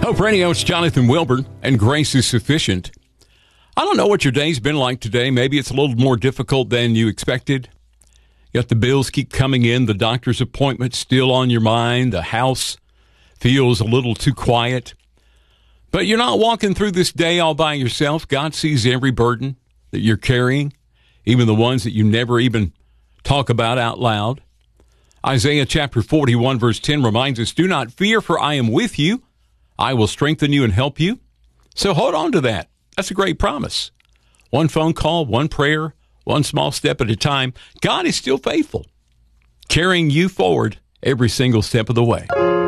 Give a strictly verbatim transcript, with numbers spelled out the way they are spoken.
Hope Radio, it's Jonathan Wilburn, and grace is sufficient. I don't know what your day's been like today. Maybe it's a little more difficult than you expected. Yet the bills keep coming in, the doctor's appointment still on your mind, the house feels a little too quiet. But you're not walking through this day all by yourself. God sees every burden that you're carrying, even the ones that you never even talk about out loud. Isaiah chapter forty-one, verse ten reminds us, "Do not fear, for I am with you. I will strengthen you and help you." So hold on to that. That's a great promise. One phone call, one prayer, one small step at a time. God is still faithful, carrying you forward every single step of the way.